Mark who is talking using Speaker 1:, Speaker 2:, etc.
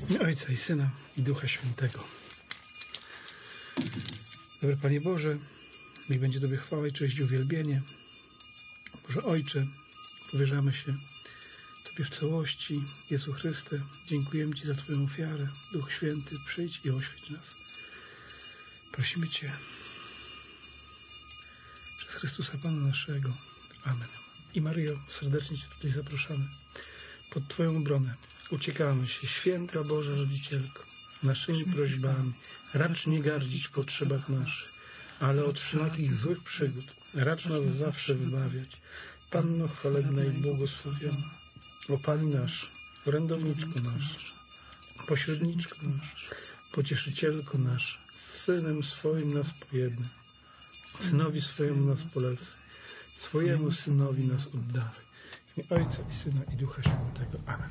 Speaker 1: Ojca i Syna i Ducha Świętego. Dobry Panie Boże, niech będzie Tobie chwała i cześć i uwielbienie. Boże Ojcze, powierzamy się Tobie w całości. Jezu Chryste, dziękujemy Ci za Twoją ofiarę. Duch Święty, przyjdź i oświeć nas. Prosimy Cię przez Chrystusa Pana naszego. Amen. I Maryjo, serdecznie Cię tutaj zapraszamy. Pod Twoją obronę uciekamy się, Święta Boża Rodzicielko, naszymi prośbami. Racz nie gardzić w potrzebach naszych, ale od wszelakich złych przygód racz nas zawsze wybawiać. Panno chwalebna i błogosławiona, o Pani nasz, orędowniczko nasz, pośredniczko nasz, pocieszycielko nasz, Synem swoim nas pojednaj, Synowi swojemu nas polecaj, swojemu Synowi nas oddawaj. W imię Ojca i Syna i Ducha Świętego. Amen.